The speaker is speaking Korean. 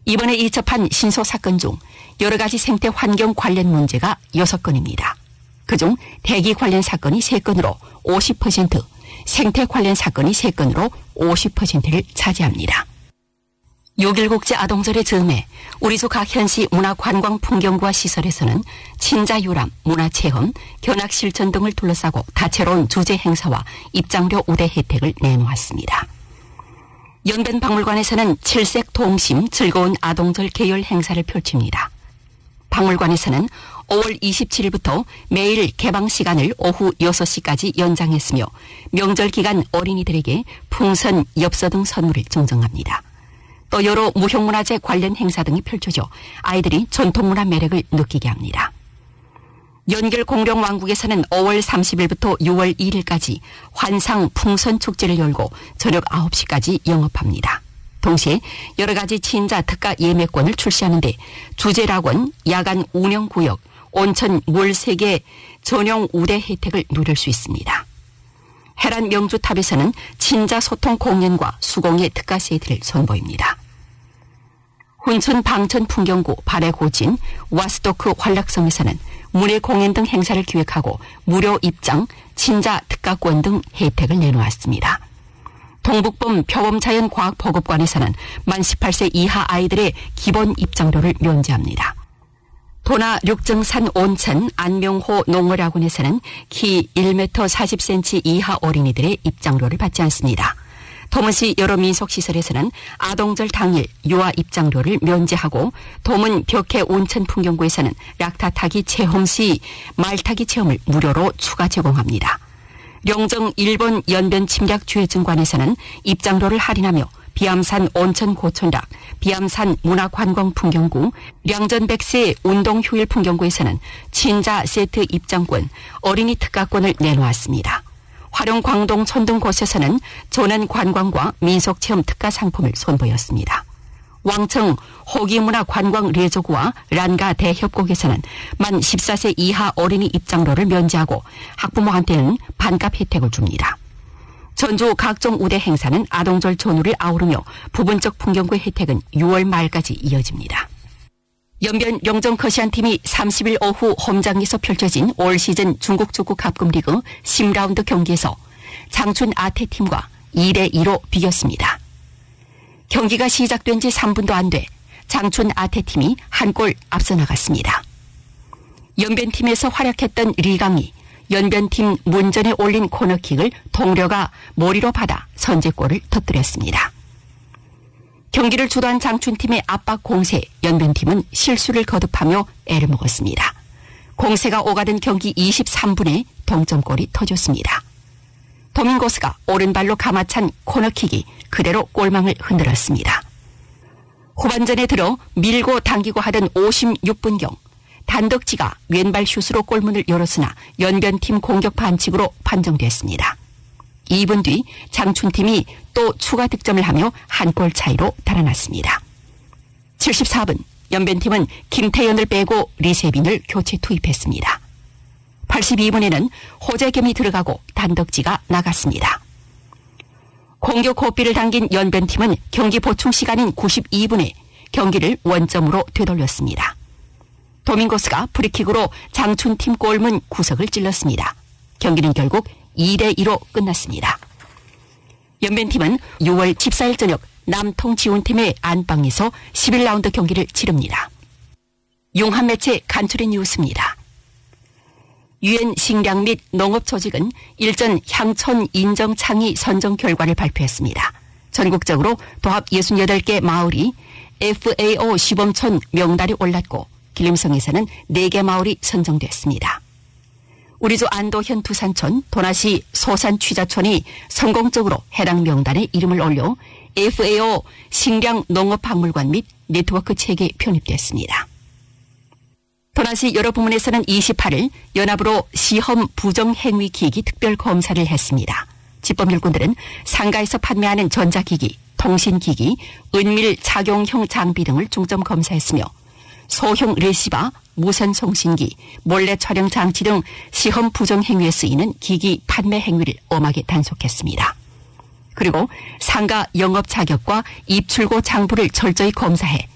이번에 이첩한 신소 사건 중 여러 가지 생태 환경 관련 문제가 6건입니다. 그중 대기 관련 사건이 3건으로 50%, 생태 관련 사건이 3건으로 50%를 차지합니다. 6.1국제 아동절의 즈음에 우리 주 각 현시 문화관광풍경구와 시설에서는 친자유람, 문화체험, 견학실천 등을 둘러싸고 다채로운 주제 행사와 입장료 우대 혜택을 내놓았습니다. 연변박물관에서는 칠색 동심 즐거운 아동절 계열 행사를 펼칩니다. 박물관에서는 5월 27일부터 매일 개방 시간을 오후 6시까지 연장했으며 명절 기간 어린이들에게 풍선, 엽서 등 선물을 증정합니다. 또 여러 무형문화재 관련 행사 등이 펼쳐져 아이들이 전통문화 매력을 느끼게 합니다. 연결공룡왕국에서는 5월 30일부터 6월 2일까지 환상 풍선 축제를 열고 저녁 9시까지 영업합니다. 동시에 여러 가지 친자 특가 예매권을 출시하는데 주제락원, 야간 운영구역, 온천 물세계 전용 우대 혜택을 누릴 수 있습니다. 해란 명주탑에서는 친자 소통 공연과 수공예 특가 세트를 선보입니다. 훈춘 방천 풍경구 발해고진 와스도크 환락성에서는 문예 공연 등 행사를 기획하고 무료 입장, 친자 특가권 등 혜택을 내놓았습니다. 동북범 표범자연과학보급관에서는 만 18세 이하 아이들의 기본 입장료를 면제합니다. 도나 륙정산 온천 안명호 농어학원에서는 키 1m 40cm 이하 어린이들의 입장료를 받지 않습니다. 도문시 여러 민속시설에서는 아동절 당일 유아 입장료를 면제하고 도문 벽해 온천 풍경구에서는 락타 타기 체험 시 말타기 체험을 무료로 추가 제공합니다. 령정 일본 연변 침략 주해증관에서는 입장료를 할인하며 비암산 온천 고촌락, 비암산 문화관광풍경구, 량전백세 운동휴일 풍경구에서는 친자 세트 입장권, 어린이 특가권을 내놓았습니다. 화룡 광동 촌등 곳에서는 조난관광과 민속체험 특가 상품을 선보였습니다. 왕청 호기문화관광 레저구와 란가 대협곡에서는 만 14세 이하 어린이 입장료를 면제하고 학부모한테는 반값 혜택을 줍니다. 전주 각종 우대 행사는 아동절 전후를 아우르며 부분적 풍경구의 혜택은 6월 말까지 이어집니다. 연변 영정커시안팀이 30일 오후 홈장에서 펼쳐진 올 시즌 중국 축구 갑금리그 10라운드 경기에서 장춘 아태팀과 2대2로 비겼습니다. 경기가 시작된 지 3분도 안 돼 장춘 아태팀이 한 골 앞서 나갔습니다. 연변팀에서 활약했던 리강이 연변팀 문전에 올린 코너킥을 동료가 머리로 받아 선제골을 터뜨렸습니다. 경기를 주도한 장춘팀의 압박 공세, 연변팀은 실수를 거듭하며 애를 먹었습니다. 공세가 오가던 경기 23분에 동점골이 터졌습니다. 도밍고스가 오른발로 감아찬 코너킥이 그대로 골망을 흔들었습니다. 후반전에 들어 밀고 당기고 하던 56분경 단덕지가 왼발 슛으로 골문을 열었으나 연변팀 공격 반칙으로 판정됐습니다. 2분 뒤 장춘팀이 또 추가 득점을 하며 한 골 차이로 달아났습니다. 74분 연변팀은 김태현을 빼고 리세빈을 교체 투입했습니다. 82분에는 호재겸이 들어가고 단덕지가 나갔습니다. 공격 호비를 당긴 연변팀은 경기 보충 시간인 92분에 경기를 원점으로 되돌렸습니다. 도밍고스가 프리킥으로 장춘팀 골문 구석을 찔렀습니다. 경기는 결국 2대2로 끝났습니다. 연변팀은 6월 14일 저녁 남통지원팀의 안방에서 11라운드 경기를 치릅니다. 용한매체 간추린 뉴스입니다. 유엔 식량 및 농업조직은 일전 향촌 인정 창의 선정 결과를 발표했습니다. 전국적으로 도합 68개 마을이 FAO 시범촌 명단에 올랐고 길림성에서는 4개 마을이 선정됐습니다. 우리주 안도현 두산촌, 도나시 소산취자촌이 성공적으로 해당 명단에 이름을 올려 FAO 식량 농업박물관 및 네트워크 체계에 편입됐습니다. 도나시 여러 부문에서는 28일 연합으로 시험 부정행위 기기 특별검사를 했습니다. 집법일꾼들은 상가에서 판매하는 전자기기, 통신기기, 은밀 착용형 장비 등을 중점 검사했으며 소형 레시버, 무선 송신기, 몰래 촬영 장치 등 시험 부정 행위에 쓰이는 기기 판매 행위를 엄하게 단속했습니다. 그리고 상가 영업 자격과 입출고 장부를 철저히 검사해